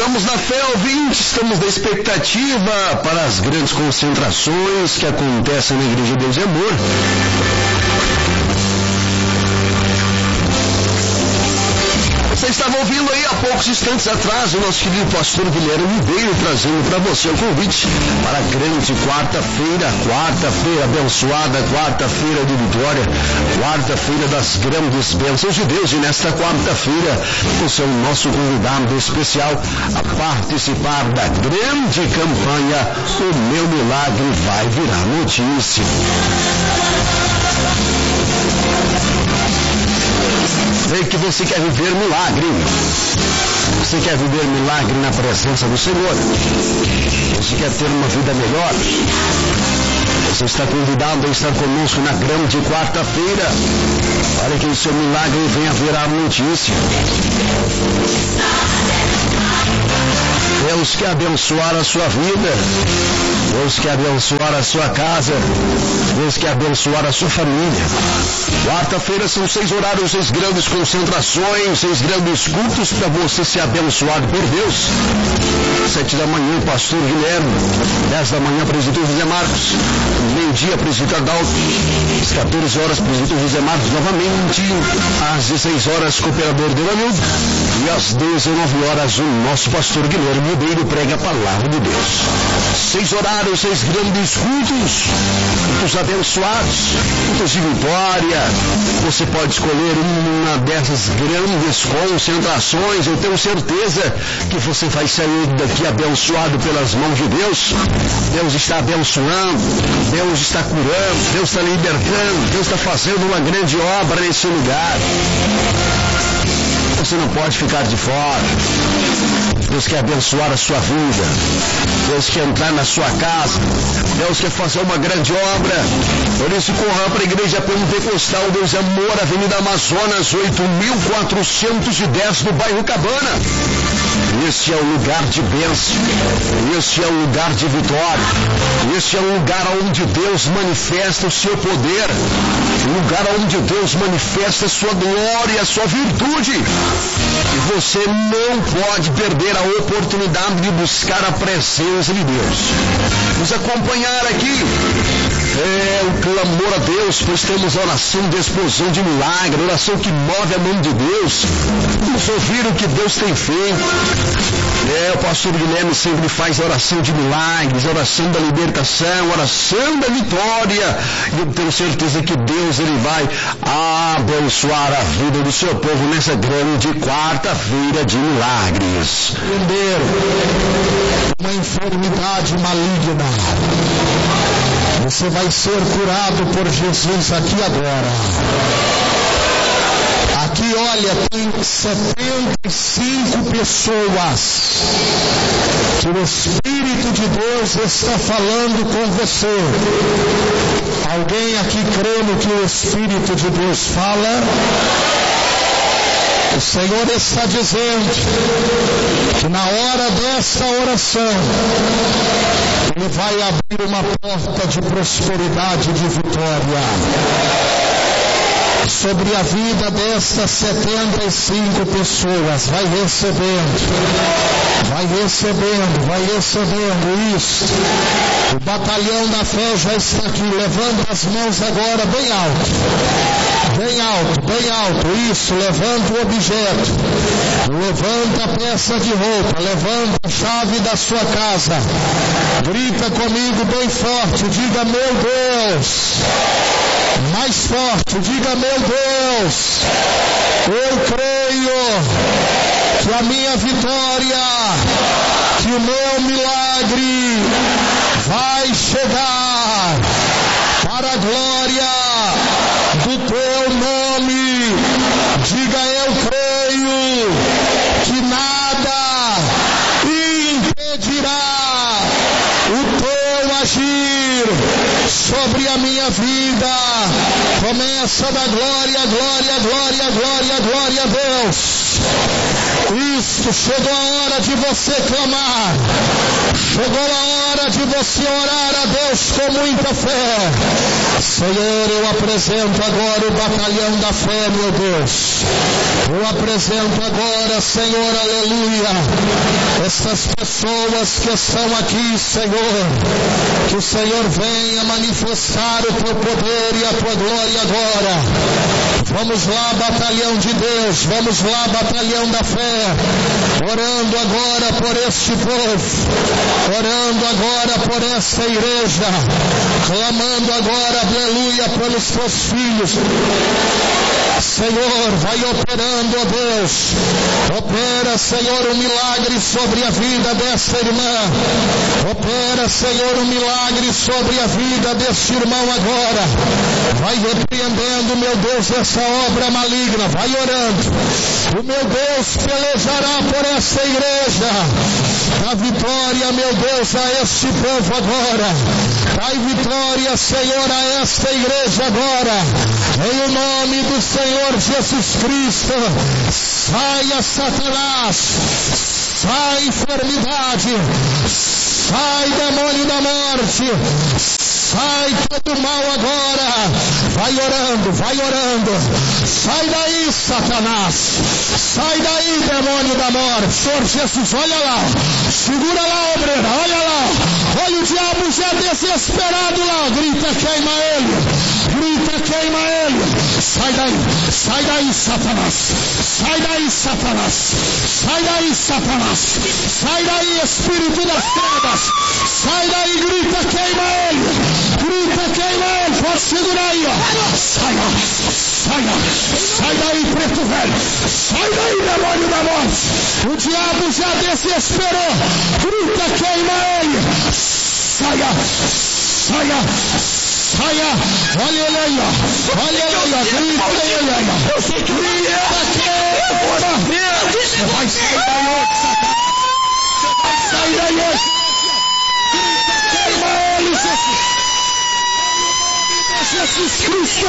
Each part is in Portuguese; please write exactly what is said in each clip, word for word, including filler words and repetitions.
Estamos na fé, ouvinte, estamos na expectativa para as grandes concentrações que acontecem na Igreja Deus e Amor. Você estava ouvindo aí há poucos instantes atrás o nosso querido pastor Guilherme Ribeiro trazendo para você o convite para a grande quarta-feira, quarta-feira abençoada, quarta-feira de vitória, quarta-feira das grandes bênçãos de Deus. E nesta quarta-feira você é o nosso convidado especial a participar da grande campanha O Meu Milagre Vai Virar Notícia. Sei que você quer viver milagre. Você quer viver milagre na presença do Senhor. Você quer ter uma vida melhor. Você está convidado a estar conosco na grande quarta-feira para que o seu milagre venha virar notícia. Deus quer abençoar a sua vida. Deus quer abençoar a sua casa. Deus quer abençoar a sua família. Quarta-feira são seis horários, seis grandes concentrações, seis grandes cultos para você ser abençoado por Deus. Sete da manhã, pastor Guilherme. Dez da manhã, presbítero José Marcos. Meio-dia, presbítero Adalto. Às quatorze horas, presbítero José Marcos novamente. Às dezesseis horas, cooperador Devanildo. E às dezenove horas, o nosso pastor Guilherme Ribeiro prega a palavra de Deus. Seis horários, seis grandes cultos, cultos abençoados, cultos de vitória. Você pode escolher uma dessas grandes concentrações. Eu tenho certeza que você vai sair daqui abençoado pelas mãos de Deus. Deus está abençoando, Deus está curando, Deus está libertando, Deus está fazendo uma grande obra nesse lugar. Você não pode ficar de fora. Deus quer abençoar a sua vida. Deus quer entrar na sua casa. Deus quer fazer uma grande obra. Por isso, corra para a Igreja Pentecostal Deus é Amor, Avenida Amazonas, oito mil quatrocentos e dez, no bairro Cabana. Esse é o lugar de bênção. Esse é o lugar de vitória. Esse é o lugar onde Deus manifesta o seu poder. O lugar onde Deus manifesta a sua glória, a sua virtude. E você não pode perder a oportunidade de buscar a presença de Deus. Nos acompanhar aqui é o clamor a Deus, pois temos a oração de explosão de milagre, oração que move a mão de Deus. Vamos ouvir o que Deus tem feito. É, o pastor Guilherme sempre faz oração de milagres, oração da libertação, oração da vitória. E eu tenho certeza que Deus ele vai abençoar a vida do seu povo nessa grande quarta-feira de milagres. Entender uma enfermidade maligna. Você vai ser curado por Jesus aqui agora. Aqui, olha, tem setenta e cinco pessoas que o Espírito de Deus está falando com você. Alguém aqui crê no que o Espírito de Deus fala? O Senhor está dizendo que na hora desta oração, Ele vai abrir uma porta de prosperidade e de vitória sobre a vida destas setenta e cinco pessoas. Vai recebendo, vai recebendo, vai recebendo isso. O batalhão da fé já está aqui. Levanta as mãos agora bem alto, bem alto, bem alto. Isso, levanta o objeto, levanta a peça de roupa, levanta a chave da sua casa. Grita comigo bem forte, diga: meu Deus. Mais forte, diga: meu Deus, eu creio que a minha vitória, que o meu milagre vai chegar para a glória do teu nome. Diga: eu creio que nada impedirá o teu agir sobre a minha vida. Começa da glória, glória, glória, glória, glória a Deus. Isso, chegou a hora de você clamar. Chegou a hora hora de você orar a Deus com muita fé. Senhor, eu apresento agora o batalhão da fé, meu Deus. Eu apresento agora, Senhor, aleluia, estas pessoas que estão aqui, Senhor. Que o Senhor venha manifestar o teu poder e a tua glória agora. Vamos lá, batalhão de Deus, vamos lá, batalhão da fé, orando agora por este povo, orando agora por esta igreja, clamando agora, aleluia, pelos teus filhos. Senhor, vai operando, ó Deus, opera, Senhor, um milagre sobre a vida desta irmã, opera, Senhor, um milagre sobre a vida deste irmão agora, vai repreendendo, meu Deus, essa obra maligna, vai orando, o meu Deus pelejará por essa igreja, dá vitória, meu Deus, a este povo agora, dai vitória, Senhor, a esta igreja agora, em o nome do Senhor Jesus Cristo. Saia, Satanás, sai, enfermidade, sai, demônio da morte, sai todo mal agora, vai orando, vai orando, sai daí, Satanás, sai daí, demônio da morte. Senhor Jesus, olha lá, segura lá, obreira, olha lá, olha o diabo já desesperado lá, grita, queima ele, grita, queima ele, sai daí, sai daí, Satanás, sai daí, Satanás, sai daí, Satanás, sai daí, espírito das trevas, sai daí, grita, queima ele, grita, queima ele, pode segurar aí, ó, saia, saia, sai daí, preto velho, sai daí, demônio da morte, o diabo já desesperou, grita, queima ele, saia, saia, saia, olha ele aí, ó, olha ele aí, ó, grita ele aí, ó, grita, queima, você vai sair daí hoje, Satanás, você vai sair daí hoje, grita, queima ele, Jesus, Jesus Cristo,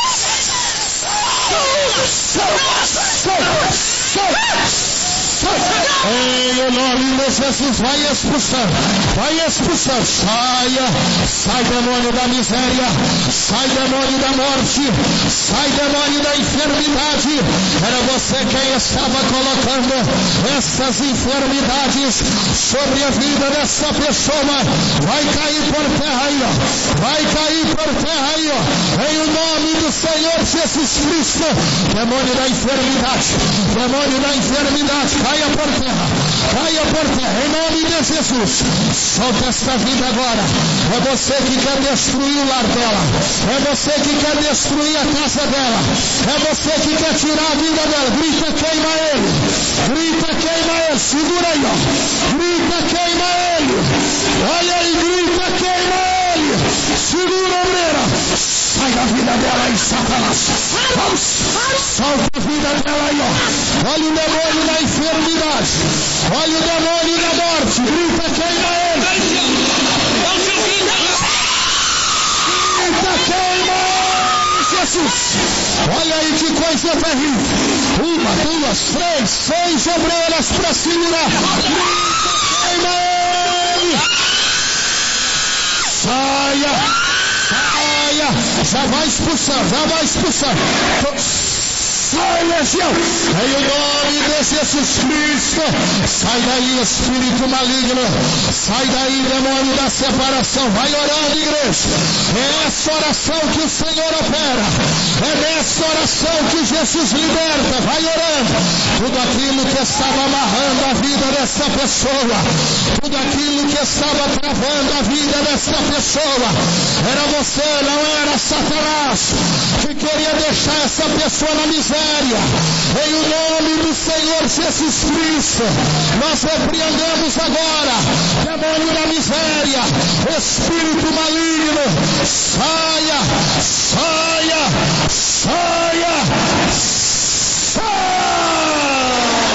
em o nome de Jesus, vai expulsando, vai expulsando, saia, sai demônio da miséria, sai demônio da morte, sai demônio da enfermidade. Era você quem estava colocando essas enfermidades sobre a vida dessa pessoa, vai cair por terra aí, ó, vai cair por terra aí, ó, em o nome do Senhor Jesus Cristo. Demônio da enfermidade, demônio da enfermidade, caia por terra, caia por terra, em nome de Jesus. Solta esta vida agora. É você que quer destruir o lar dela, é você que quer destruir a casa dela, é você que quer tirar a vida dela. Grita, queima ele, grita, queima ele, segura aí, ó, grita, queima ele, olha aí, grita, queima ele, segura, obreira, sai da vida dela aí, Satanás, vamos, solta a vida dela aí, ó, olha o demônio da enfermidade, olha o demônio da morte, grita, queima ele, grita, queima ele, Jesus, olha aí que coisa terrível, uma, duas, três, seis obreiras para segurar, grita, queima ele, saia, saia, já vai expulsar, já vai expulsar, sai, legião, em o nome de Jesus Cristo, sai daí, espírito maligno, sai daí, demônio da separação, vai orando, igreja, é essa oração que o Senhor opera, é nessa oração que Jesus liberta, vai orando, tudo aquilo que estava amarrando a vida dessa pessoa, tudo aquilo que estava travando a vida dessa pessoa, era você, não era Satanás, que queria deixar essa pessoa na miséria. Em o nome do Senhor Jesus Cristo, nós repreendemos agora demônio da miséria, espírito maligno, saia, saia, saia, saia.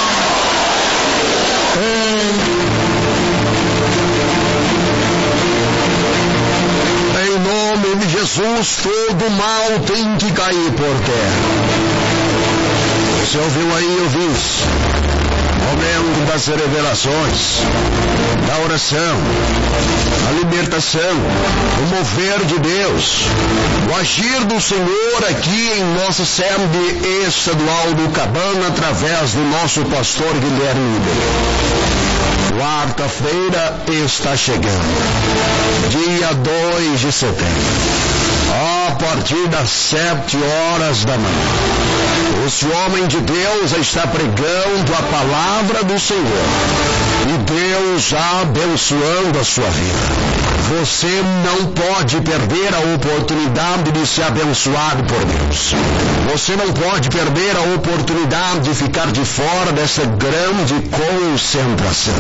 Em nome de Jesus, todo mal tem que cair por terra. Você ouviu aí, ouviu? Momento da das revelações, da oração, a libertação, o mover de Deus, o agir do Senhor aqui em nossa sede estadual do Cabana, através do nosso pastor Guilherme Ribeiro. Quarta-feira está chegando, dia dois de setembro, a partir das sete horas da manhã. Esse homem de Deus está pregando a palavra do Senhor e Deus já abençoando a sua vida. Você não pode perder a oportunidade de ser abençoado por Deus. Você não pode perder a oportunidade de ficar de fora dessa grande concentração.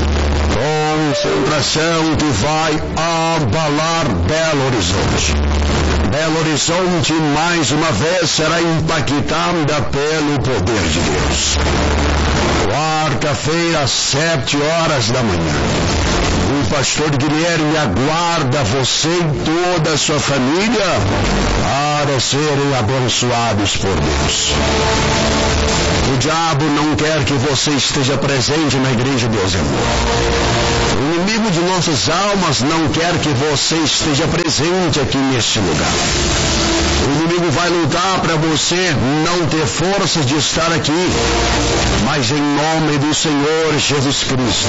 Concentração que vai abalar Belo Horizonte. Belo Horizonte mais uma vez será impactada pelo poder de Deus. Quarta-feira, às sete horas da manhã, o pastor Guilherme aguarda você e toda a sua família para serem abençoados por Deus. O diabo não quer que você esteja presente na igreja de Deus é Amor. O inimigo de nossas almas não quer que você esteja presente aqui neste lugar. O inimigo vai lutar para você não ter forças de estar aqui, mas em nome do Senhor Jesus Cristo,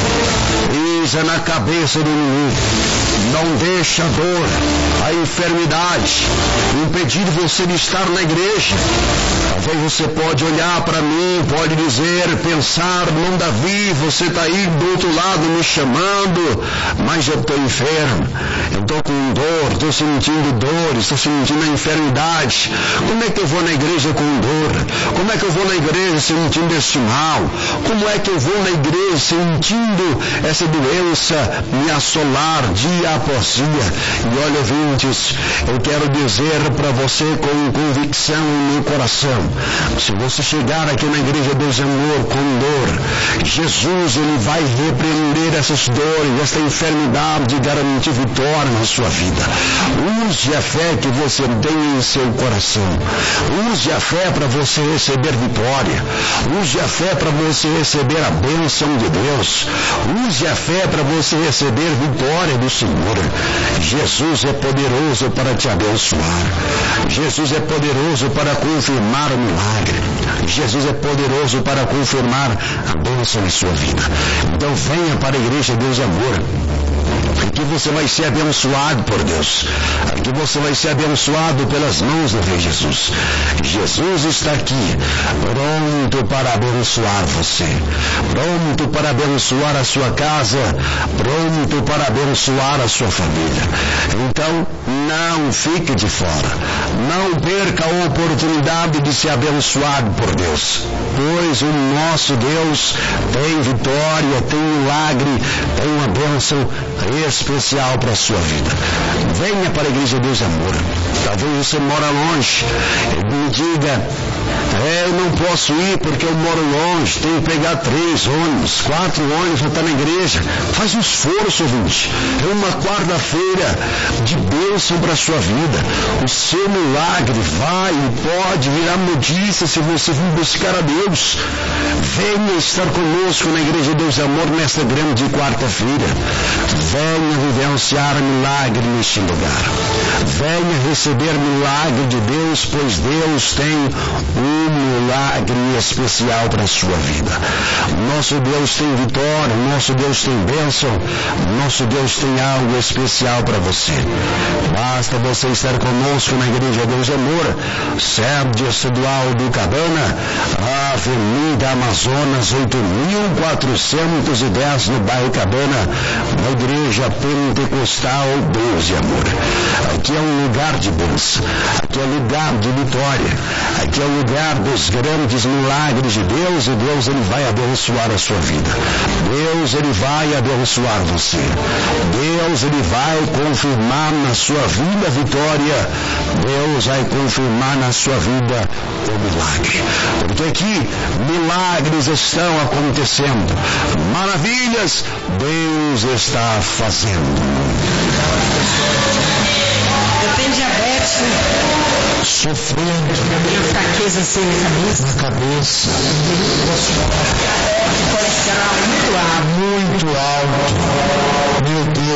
pisa na cabeça do inimigo, não deixa a dor, a enfermidade impedir você de estar na igreja. Talvez você pode olhar para mim, pode dizer, pensar, irmão Davi, você está aí do outro lado me chamando, mas eu estou enfermo, eu estou com dor, estou sentindo dor, estou sentindo a enfermidade. Como é que eu vou na igreja com dor? Como é que eu vou na igreja sentindo este mal? Como é que eu vou na igreja sentindo essa doença me assolar dia após dia? E olha, ouvintes, eu quero dizer para você com convicção em meu coração, se você chegar aqui na igreja Deus é Amor com dor, Jesus ele vai repreender essas dores, esta enfermidade e garantir vitória na sua vida. Use a fé que você tem em seu coração. Use a fé para você receber vitória. Use a fé para você receber a bênção de Deus. Use a fé para você receber vitória do Senhor. Jesus é poderoso para te abençoar. Jesus é poderoso para confirmar o milagre. Jesus é poderoso para confirmar a bênção em sua vida. Então venha para a igreja Deus é Amor. Aqui você vai ser abençoado por Deus. Aqui você vai ser abençoado pelas mãos do Rei Jesus. Jesus está aqui, pronto para abençoar você, pronto para abençoar a sua casa, pronto para abençoar a sua família. Então, não fique de fora. Não perca a oportunidade de ser abençoado por Deus, pois o nosso Deus tem vitória, tem milagre, tem uma bênção especial para a sua vida. Venha para a igreja Deus é Amor. Talvez você mora longe e me diga, é, eu não posso ir porque eu moro longe, tenho que pegar três ônibus, quatro ônibus para estar na igreja. Faz um esforço, ouvinte. É uma quarta-feira de bênção para a sua vida. O seu milagre vai e pode virar notícia se você vir buscar a Deus. Venha estar conosco na igreja Deus é Amor nesta grande quarta-feira. Venha vivenciar milagre neste lugar. Venha receber milagre de Deus, pois Deus tem um milagre especial para a sua vida. Nosso Deus tem vitória, nosso Deus tem bênção, nosso Deus tem algo especial para você. Basta você estar conosco na igreja Deus é Amor, sede estadual do Cabana, Avenida Amazonas oito mil quatrocentos e dez, no bairro Cabana, na igreja pentecostal Deus é Amor. Aqui é um lugar de bênção, aqui é lugar de vitória, aqui é o lugar dos grandes milagres de Deus, e Deus ele vai abençoar a sua vida. Deus ele vai abençoar você. Deus ele vai confirmar na sua vida a vitória. Deus vai confirmar na sua vida o milagre. Porque aqui milagres estão acontecendo. Maravilhas Deus está fazendo. Eu tenho diabetes, sofrendo, tenho fraqueza assim na cabeça, na cabeça, colesterol.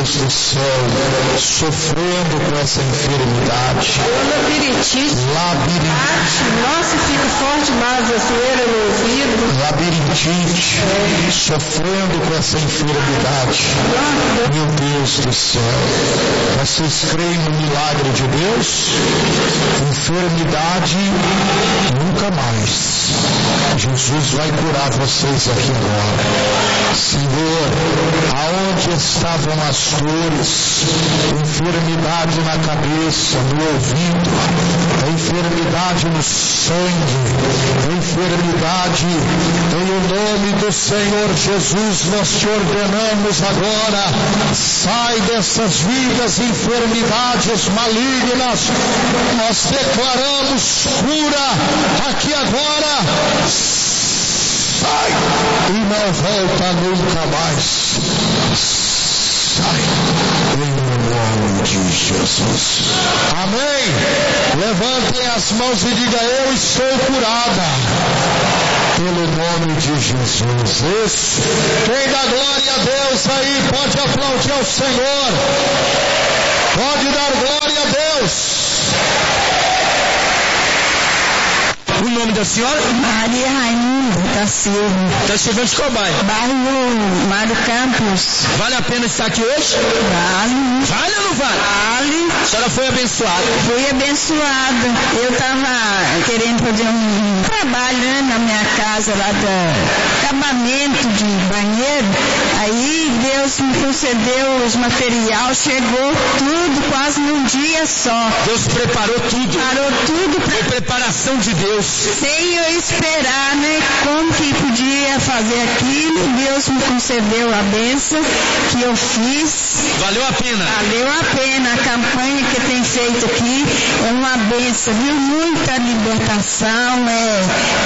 Deus do céu, sofrendo com essa enfermidade. Labirintite. Labirintite. Nossa, fica forte mais a zoeira no ouvido. Labirintite. É. Sofrendo com essa enfermidade. Meu Deus do céu. Vocês creem no milagre de Deus? Enfermidade nunca mais. Jesus vai curar vocês aqui agora. Senhor, aonde estavam as dores? Enfermidade na cabeça, no ouvido, enfermidade no sangue, enfermidade, em o nome do Senhor Jesus, nós te ordenamos agora, sai dessas vidas, enfermidades malignas, nós declaramos cura aqui agora, sai e não volta nunca mais. Sai em nome de Jesus. Amém. Levantem as mãos e diga: eu estou curada pelo nome de Jesus. Isso. Quem dá glória a Deus aí pode aplaudir ao Senhor. Pode dar glória a Deus. O nome da senhora? Maria Rainha da Silva. Está chegando de Cobai. Bairro Mário Campos. Vale a pena estar aqui hoje? Vale. Vale ou não vale? Vale. A senhora foi abençoada? Fui abençoada. Eu estava querendo fazer um trabalho, né, na minha casa lá de acabamento de banheiro. Aí Deus me concedeu os materiais, chegou tudo quase num dia só. Deus preparou tudo. Preparou tudo. Pra... Foi preparação de Deus. Sem eu esperar, né, como que podia fazer aquilo, Deus me concedeu a bênção que eu fiz. Valeu a pena. Valeu a pena. A campanha que tem feito aqui é uma bênção, viu? Muita libertação, é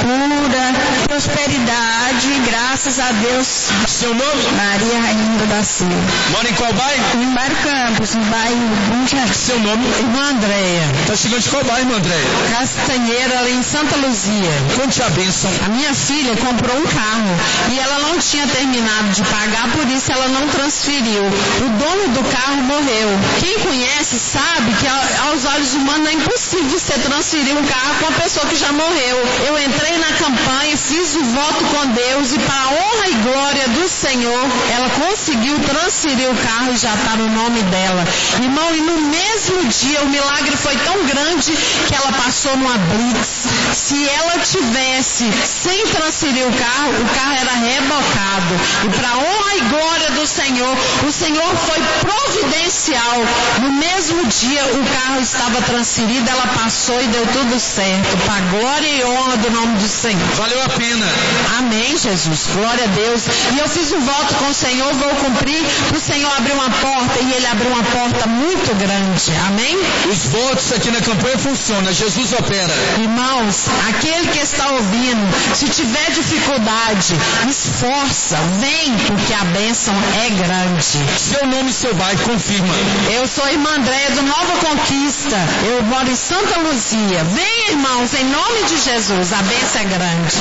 cura, prosperidade, graças a Deus. Seu nome? Maria Rainha da Silva. Mora em qual bairro? Em Mário Campos, no bairro Bom Jardim. Seu nome? Irmã Andréia. Está chegando de qual bairro, irmã Andréia? Castanheira, ali em Santa Luzia. Conte a bênção. A minha filha comprou um carro e ela não tinha terminado de pagar, por isso ela não transferiu. O dono do carro morreu. Quem conhece sabe que aos olhos humanos é impossível você transferir um carro com uma pessoa que já morreu. Eu entrei na campanha, fiz o voto com Deus e para a honra e glória do Senhor, ela conseguiu transferir o carro e já está no nome dela. Irmão, e no mesmo dia o milagre foi tão grande que ela passou numa blitz. Se ela tivesse sem transferir o carro, o carro era rebocado. E para a honra e glória do Senhor, o Senhor foi providencial. No mesmo dia o carro estava transferido, ela passou e deu tudo certo. Para a glória e honra do nome do Senhor. Valeu a pena. Amém, Jesus. Glória a Deus. E eu fiz um voto com o Senhor, vou cumprir. O Senhor abriu uma porta e Ele abriu uma porta muito grande. Amém? Os votos aqui na campanha funcionam. Jesus opera. Irmãos, aquele que está ouvindo, se tiver dificuldade, esforça, vem, porque a bênção é grande. Seu nome e seu bairro, confirma. Eu sou a irmã Andréia do Nova Conquista. Eu moro em Santa Luzia. Venha, irmãos, em nome de Jesus. A bênção é grande.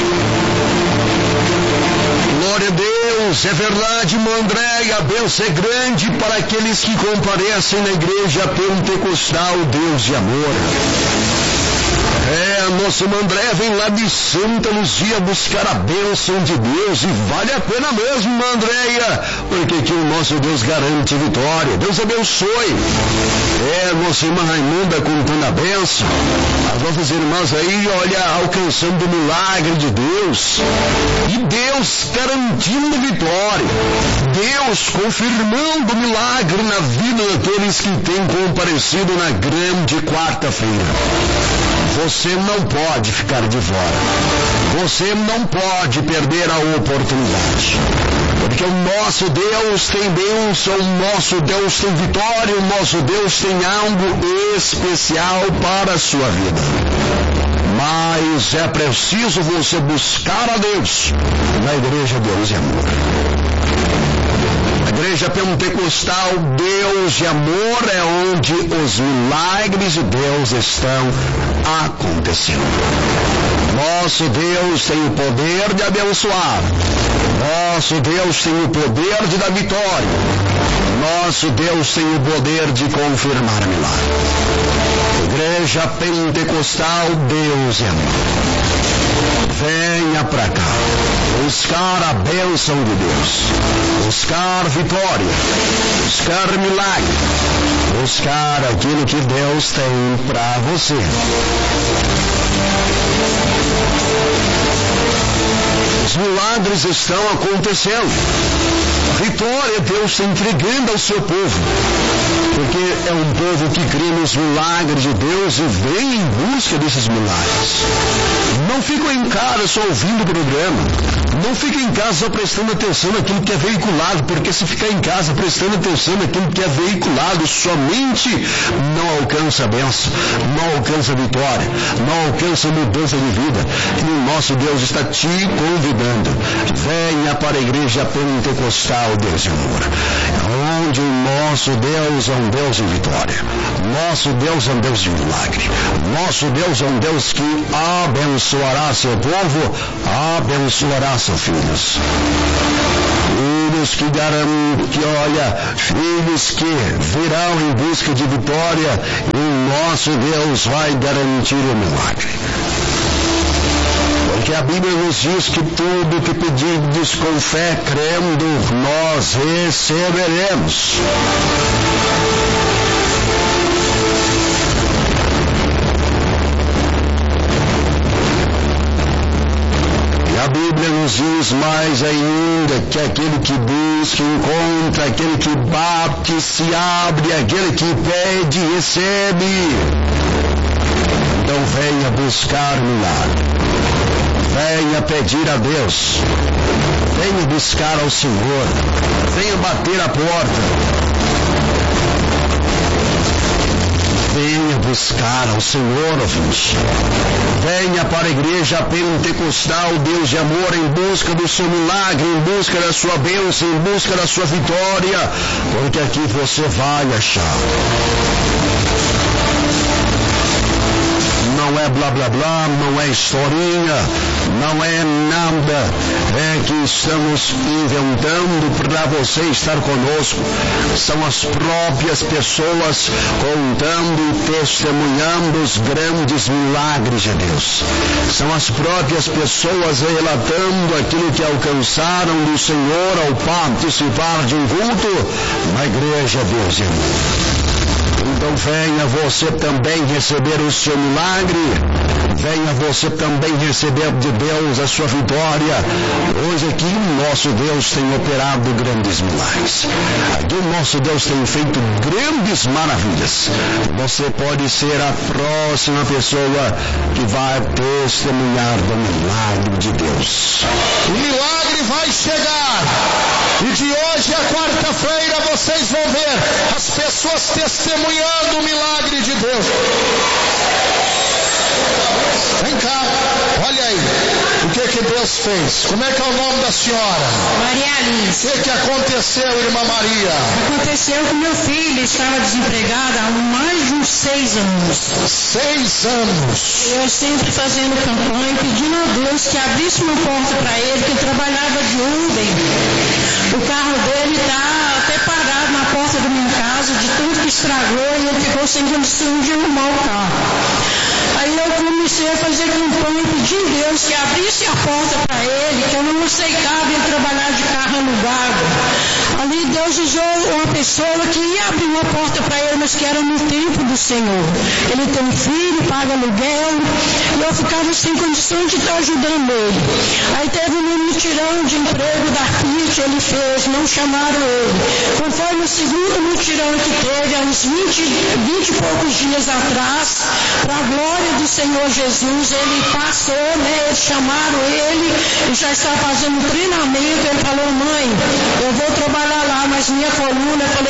Glória a Deus, é verdade, irmã Andréia, a bênção é grande para aqueles que comparecem na igreja pentecostal, Deus de amor. É, a nossa irmã Andréia vem lá de Santa Luzia buscar a bênção de Deus e vale a pena mesmo, irmã Andréia, porque aqui o nosso Deus garante vitória. Deus abençoe. É, nossa irmã Raimunda contando a bênção. As nossas irmãs aí, olha, alcançando o milagre de Deus. E Deus garantindo vitória. Deus confirmando o milagre na vida daqueles que têm comparecido na grande quarta-feira. Você não pode ficar de fora. Você não pode perder a oportunidade. Porque o nosso Deus tem bênção, o nosso Deus tem vitória, o nosso Deus tem algo especial para a sua vida. Mas é preciso você buscar a Deus na igreja Deus e Amor. A igreja pentecostal Deus de Amor é onde os milagres de Deus estão acontecendo. Nosso Deus tem o poder de abençoar. Nosso Deus tem o poder de dar vitória. Nosso Deus tem o poder de confirmar milagre. Igreja Pentecostal, Deus é amor. Venha para cá, buscar a bênção de Deus, buscar vitória, buscar milagre, buscar aquilo que Deus tem para você. Os milagres estão acontecendo. Vitória Deus está entregando ao seu povo, porque é um povo que crê nos milagres de Deus e vem em busca desses milagres. Não fica em casa só ouvindo o programa, não fica em casa só prestando atenção naquilo que é veiculado, porque se ficar em casa prestando atenção naquilo que é veiculado, somente não alcança a bênção, não alcança a vitória, não alcança a mudança de vida. E o nosso Deus está te convidando. Venha para a igreja pentecostal, Deus de amor, onde o nosso Deus é um Deus de vitória, nosso Deus é um Deus de milagre, nosso Deus é um Deus que abençoará seu povo, abençoará seus filhos. Filhos que garantem, que olha, filhos que virão em busca de vitória, e o nosso Deus vai garantir o milagre. Porque a Bíblia nos diz que tudo que pedirdes com fé, crendo, nós receberemos. E a Bíblia nos diz mais ainda que aquele que busca, encontra, aquele que bate, se abre, aquele que pede, recebe. Então venha buscar milagre. Venha pedir a Deus, venha buscar ao Senhor, venha bater a porta, venha buscar ao Senhor, ouvinte. Venha para a igreja pentecostal, Deus de amor, em busca do seu milagre, em busca da sua bênção, em busca da sua vitória, porque aqui você vai achar. Não é blá blá blá, não é historinha, não é nada, é que estamos inventando para você estar conosco. São as próprias pessoas contando e testemunhando os grandes milagres de Deus. São as próprias pessoas relatando aquilo que alcançaram do Senhor ao participar de um culto na igreja Deus de amor. Então venha você também receber o seu milagre, venha você também receber de Deus a sua vitória. Hoje aqui o nosso Deus tem operado grandes milagres, aqui o nosso Deus tem feito grandes maravilhas. Você pode ser a próxima pessoa que vai testemunhar do milagre de Deus. O milagre vai chegar, e de hoje a quarta-feira vocês vão ver as pessoas testemunhando o milagre de Deus. Vem cá, olha aí, o que que Deus fez? Como é que é o nome da senhora? Maria Alice. O que que aconteceu, irmã Maria? Aconteceu que meu filho estava desempregado há mais de uns seis anos. Seis anos. Eu sempre fazendo campanha, pedindo a Deus que abrisse uma porta para ele, que ele trabalhava de Uber. O carro dele está até parado na porta da minha casa, de tudo que estragou, e ele ficou sem condição de arrumar o carro. Aí eu comecei a fazer campanha, pedindo a Deus que abrisse a porta para ele, que eu não aceitava ele trabalhar de carro alugado. Ali Deus usou uma pessoa que ia abrir uma porta para ele, mas que era no tempo do Senhor. Ele tem um filho, paga aluguel, e eu ficava sem condições de estar ajudando ele. Aí teve um mutirão de emprego da F I T, ele fez, não chamaram ele. Conforme o segundo mutirão que teve, há uns vinte, vinte e poucos dias atrás, para a glória do Senhor Jesus, ele passou, né? Eles chamaram ele e já está fazendo treinamento. Ele falou: mãe, eu vou trabalhar lá, mas minha coluna, eu falei: meu filho,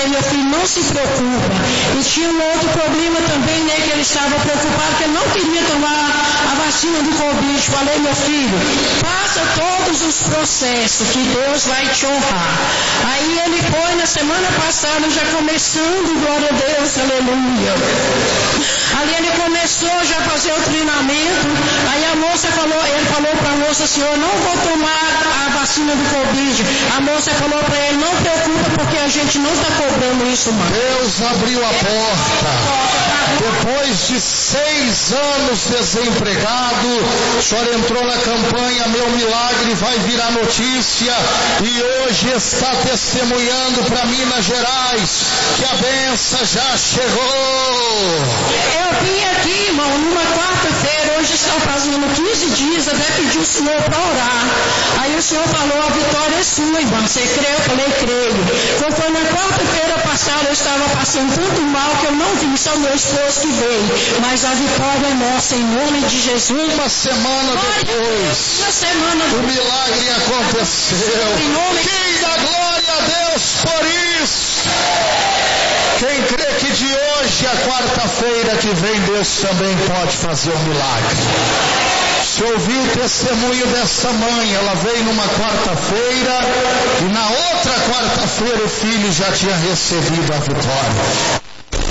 não se preocupa. E tinha um outro problema também, né, que ele estava preocupado, que ele não queria tomar a vacina do Covid. Falei, meu filho, passa todos os processos que Deus vai te honrar. Aí ele foi na semana passada, já começando, glória a Deus, aleluia. Ali ele começou já a fazer o treinamento. Aí a moça falou, ele falou para a moça assim, eu não vou tomar a vacina do Covid. A moça falou para ele, não preocupa, porque a gente não está cobrando isso mais. Deus abriu a porta. Depois de seis anos desempregado, o senhor entrou na campanha Meu Milagre Vai Virar Notícia, e hoje está testemunhando para Minas Gerais que a benção já chegou. Eu vim aqui, irmão, numa quarta-feira, hoje está fazendo quinze dias, até pedi o senhor para orar. Aí o senhor falou, a vitória é sua, irmão, você crê? Eu falei, creio. Então foi na quarta-feira passada, eu estava passando tanto mal que eu não vi, só meu esposo que veio. Mas a vitória é nossa, em nome de Jesus. Uma semana depois, uma semana o milagre aconteceu. Quem dá glória a Deus por isso? Quem crê que de hoje a quarta-feira que vem Deus também pode fazer um milagre. Se ouviu o testemunho dessa mãe, ela veio numa quarta-feira e na outra quarta-feira o filho já tinha recebido a vitória.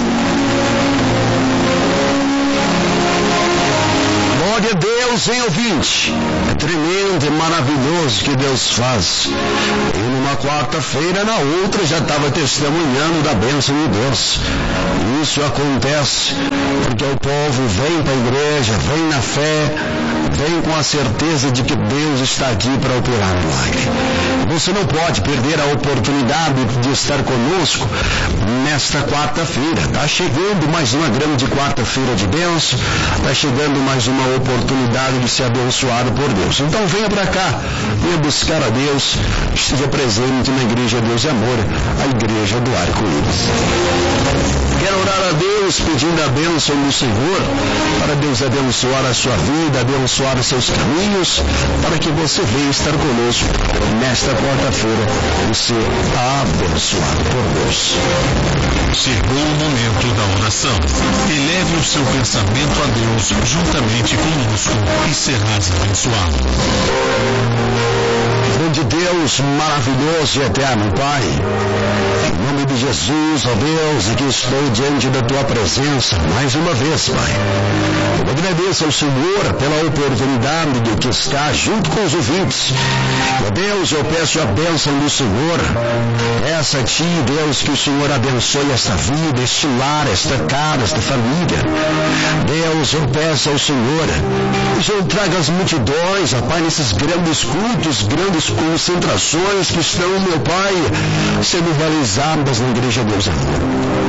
Glória a Deus, hein, ouvinte? É tremendo, é maravilhoso que Deus faz. E numa quarta-feira, na outra, já estava testemunhando da bênção de Deus. Isso acontece porque o povo vem para a igreja, vem na fé, vem com a certeza de que Deus está aqui para operar milagre. Você não pode perder a oportunidade de estar conosco nesta quarta-feira. Está chegando mais uma grande quarta-feira de bênção, está chegando mais uma oportunidade de ser abençoado por Deus. Então venha para cá, venha buscar a Deus, esteja presente na Igreja Deus e Amor, a Igreja do Arco-Íris. Quero orar a Deus pedindo a bênção do Senhor, para Deus abençoar a sua vida, abençoar os seus caminhos, para que você venha estar conosco nesta quarta-feira e ser abençoado por Deus. Chegou o momento da oração. Eleve o seu pensamento a Deus juntamente conosco e serás abençoado. Grande Deus, maravilhoso e eterno Pai, em nome de Jesus, ó Deus, aqui estou diante da Tua presença mais uma vez, Pai. Eu agradeço ao Senhor pela oportunidade de que está junto com os ouvintes. Ó Deus, eu peço a bênção do Senhor. Peço a Ti, Deus, que o Senhor abençoe esta vida, este lar, esta casa, esta família. Deus, eu peço ao Senhor que o Senhor traga as multidões, ó Pai, nesses grandes cultos, grandes concentrações que estão, meu Pai, sendo realizadas na Igreja Deus Amor.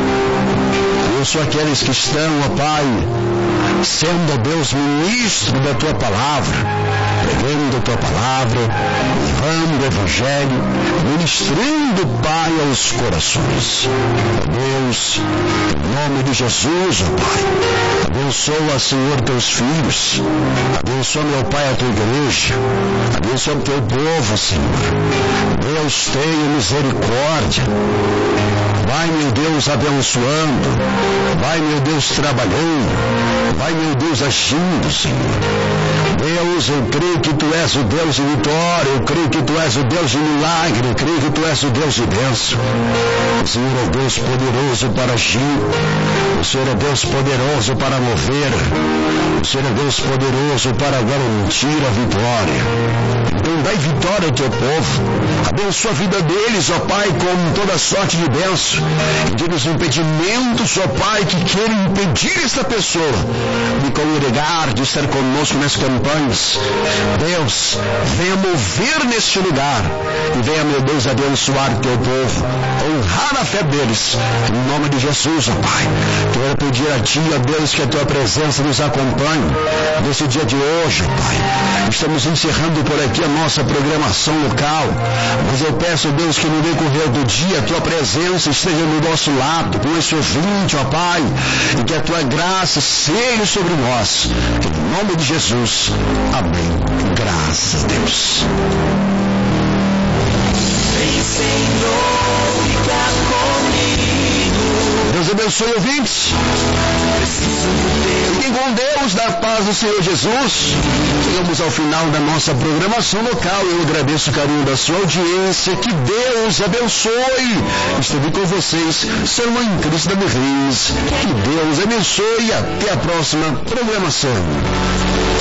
Eu sou aqueles que estão, ó Pai, sendo, ó Deus, ministro da Tua Palavra, pregando a Tua Palavra, levando o Evangelho, ministrando, Pai, aos corações. Ó Deus, em nome de Jesus, ó Pai, abençoa, Senhor, Teus filhos, abençoa, meu Pai, a Tua igreja, abençoa o Teu povo, Senhor. Deus, tenha misericórdia. Vai, meu Deus, abençoando. Vai, meu Deus, trabalhando. Vai, meu Deus, agindo, Senhor. Deus, eu creio que Tu és o Deus de vitória. Eu creio que Tu és o Deus de milagre. Eu creio que Tu és o Deus de bênção. O Senhor é Deus poderoso para agir. O Senhor é Deus poderoso para mover. O Senhor é Deus poderoso para garantir a vitória. Então dai vitória ao Teu povo. Abençoa a vida deles, ó Pai, com toda sorte de bênção. E tira os impedimentos, ó Pai, que querem impedir esta pessoa de congregar, de estar conosco nas campanhas. Deus, venha mover neste lugar e venha, meu Deus, abençoar Teu povo, honrar a fé deles, em nome de Jesus, ó Pai. Quero pedir a Ti, ó Deus, que a Tua presença nos acompanhe nesse dia de hoje, ó Pai. Estamos encerrando por aqui a nossa programação local, mas eu peço, Deus, que no decorrer do dia a Tua presença esteja do nosso lado, com esse ouvinte, ó Pai, e que a Tua graça seja sobre nós. Em nome de Jesus. Amém. Graças a Deus. Vem, Senhor, ficar comigo. Deus abençoe, ouvintes. Fiquem com Deus, da paz do Senhor Jesus. Chegamos ao final da nossa programação local. Eu agradeço o carinho da sua audiência. Que Deus abençoe. Estive com vocês, sua irmã em Cristo da Reis. Que Deus abençoe e até a próxima programação.